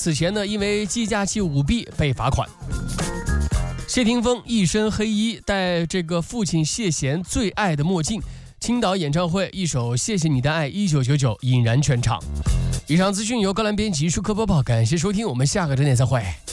此前呢因为计价器舞弊被罚款。谢霆锋一身黑衣，戴这个父亲谢贤最爱的墨镜，青岛演唱会一首《谢谢你的爱》1999引燃全场。以上资讯由高兰编辑舒克播报，感谢收听，我们下个整点再会。